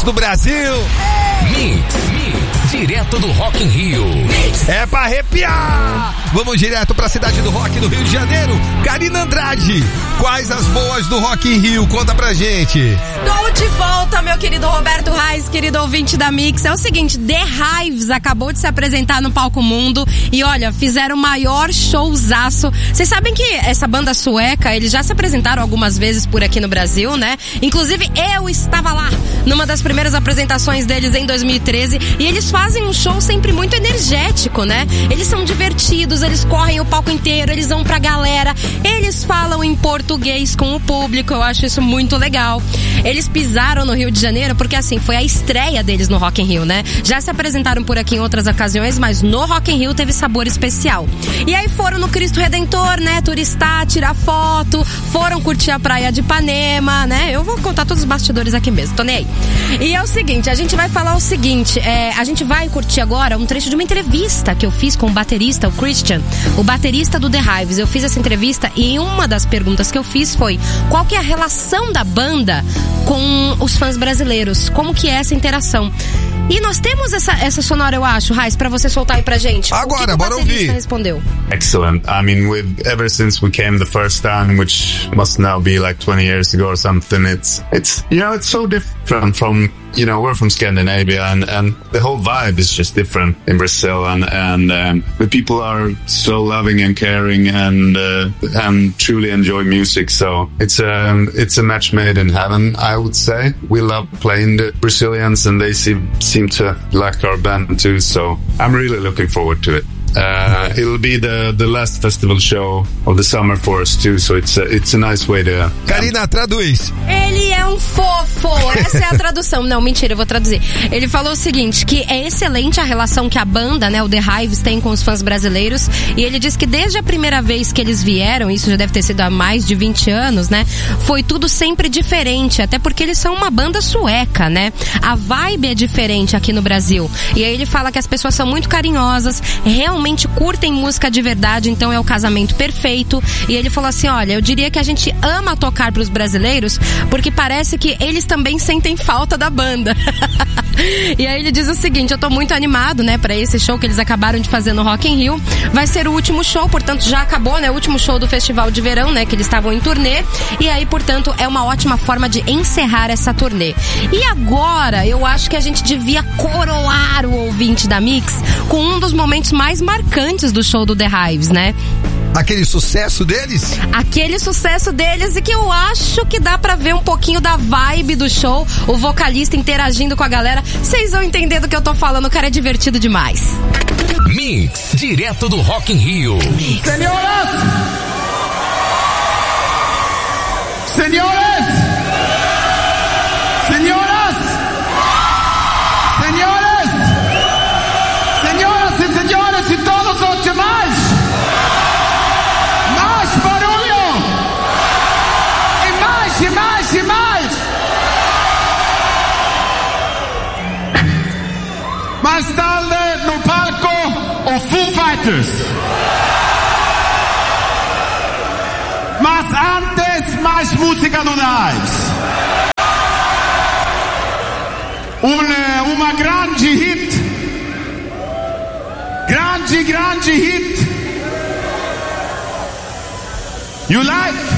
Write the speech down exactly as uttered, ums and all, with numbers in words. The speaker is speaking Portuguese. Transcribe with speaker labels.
Speaker 1: do Brasil.
Speaker 2: Mix, Mix, direto do Rock in Rio. Mix.
Speaker 1: É pra arrepiar. Vamos direto pra cidade do rock do Rio de Janeiro. Karina Andrade, quais as boas do Rock in Rio? Conta pra gente.
Speaker 3: Estou de volta, meu querido Roberto Reis, querido ouvinte da Mix. É o seguinte, The Hives acabou de se apresentar no Palco Mundo e olha, fizeram o maior showzaço. Vocês sabem que essa banda sueca, eles já se apresentaram algumas vezes por aqui no Brasil, né? Inclusive eu estava lá numa das primeiras apresentações deles em dois mil e treze e eles fazem um show sempre muito energético, né? Eles são divertidos, eles correm o palco inteiro, eles vão pra galera, eles falam em português com o público, eu acho isso muito legal. Eles pisaram no Rio de Janeiro porque assim, foi a estreia deles no Rock in Rio, né? Já se apresentaram por aqui em outras ocasiões, mas no Rock in Rio teve sabor especial. E aí foram no Cristo Redentor, né? Turistar, tirar foto, foram curtir a praia de Ipanema, né? Eu vou contar todos os bastidores aqui mesmo, tô nem aí. E é o seguinte, a gente vai falar o seguinte, é, a gente vai curtir agora um trecho de uma entrevista que eu fiz com o baterista, o Christian, o baterista do The Hives. Eu fiz essa entrevista e uma das perguntas que eu fiz foi qual que é a relação da banda com os fãs brasileiros? Como que é essa interação? E nós temos essa, essa sonora, eu acho, Raiz, pra você soltar aí pra gente.
Speaker 1: Agora,
Speaker 3: o que que
Speaker 1: bora
Speaker 3: o baterista
Speaker 1: ouvir.
Speaker 3: respondeu?
Speaker 4: Excellent. I mean, we've, ever since we came the first time, which must now be like twenty years ago or something, it's, it's, you know, it's so different from, you know, we're from Scandinavia and, and the whole vibe is just different in Brazil and, and, um, the people are so loving and caring and, uh, and truly enjoy music. So it's, um, it's a match made in heaven, I would say. We love playing the Brazilians and they seem, seem to like our band too. So I'm really looking forward to it. Uh, it'll be the, the last festival show of the summer for us too, so it's a, it's a nice way to...
Speaker 1: Karina, traduz.
Speaker 3: Ele é um fofo, essa é a tradução. Não, mentira, eu vou traduzir. Ele falou o seguinte, que é excelente a relação que a banda, né, o The Hives, tem com os fãs brasileiros, e ele diz que desde a primeira vez que eles vieram, isso já deve ter sido há mais de vinte anos, né, foi tudo sempre diferente, até porque eles são uma banda sueca, né, a vibe é diferente aqui no Brasil, e aí ele fala que as pessoas são muito carinhosas, realmente Realmente curtem música de verdade, então é o casamento perfeito. E ele falou assim, olha, eu diria que a gente ama tocar pros brasileiros porque parece que eles também sentem falta da banda. E aí ele diz o seguinte, eu tô muito animado, né, pra esse show que eles acabaram de fazer no Rock in Rio. Vai ser o último show, portanto já acabou, né, o último show do Festival de Verão, né, que eles estavam em turnê. E aí, portanto, é uma ótima forma de encerrar essa turnê. E agora, eu acho que a gente devia coroar o ouvinte da Mix com um dos momentos mais marcantes do show do The Hives, né?
Speaker 1: Aquele sucesso deles?
Speaker 3: Aquele sucesso deles e que eu acho que dá pra ver um pouquinho da vibe do show, o vocalista interagindo com a galera. Vocês vão entender do que eu tô falando, o cara é divertido demais.
Speaker 2: Mix, direto do Rock in Rio.
Speaker 5: Senhoras! Senhores! Senhoras! Senhores! Senhoras e senhores e todos os demais! Mais barulho! E mais, e mais, e mais! Mais tarde no palco, o Foo Fighters. Mas antes, mais música do The Hives. Uma, uma grande hit. Grande, grande hit. You like?